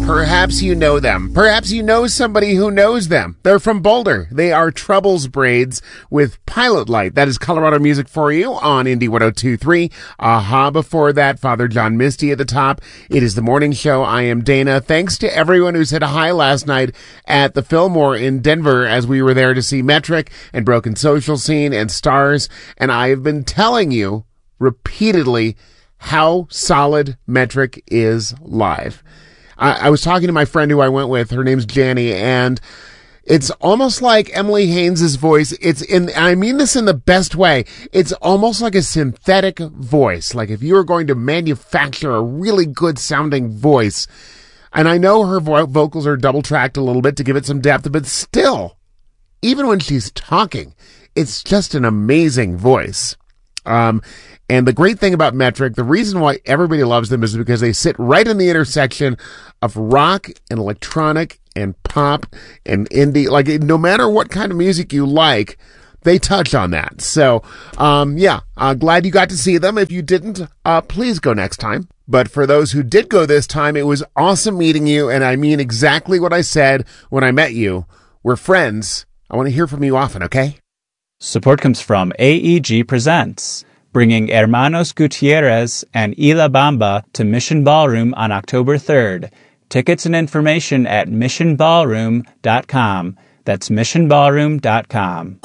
Perhaps you know them. Perhaps you know somebody who knows them. They're from Boulder. They are Troubles Braids with Pilot Light. That is Colorado music for you on Indie 102.3. Aha, before that, Father John Misty at the top. It is the morning show. I am Dana. Thanks to everyone who said hi last night at the Fillmore in Denver as we were there to see Metric and Broken Social Scene and Stars. And I have been telling you repeatedly how solid Metric is live. I was talking to my friend who I went with. Her name's Janny, and it's almost like Emily Haynes' voice. And I mean this in the best way. It's almost like a synthetic voice. Like if you were going to manufacture a really good sounding voice. And I know her vocals are double tracked a little bit to give it some depth, but still, even when she's talking, it's just an amazing voice. And the great thing about Metric, the reason why everybody loves them is because they sit right in the intersection of rock and electronic and pop and indie. Like, no matter what kind of music you like, they touch on that. So, glad you got to see them. If you didn't, please go next time. But for those who did go this time, it was awesome meeting you. And I mean exactly what I said when I met you. We're friends. I want to hear from you often, okay? Support comes from AEG Presents, bringing Hermanos Gutierrez and Ila Bamba to Mission Ballroom on October 3rd. Tickets and information at missionballroom.com. That's missionballroom.com.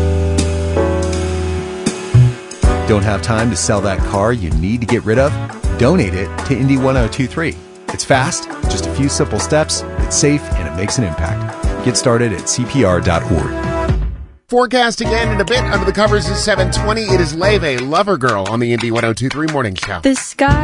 Don't have time to sell that car you need to get rid of? Donate it to Indie 102.3. It's fast, just a few simple steps, it's safe, and it makes an impact. Get started at CPR.org. Forecast again in a bit. Under the covers is 7:20. It is Leve, Lover Girl on the Indie 102.3 Morning Show. The sky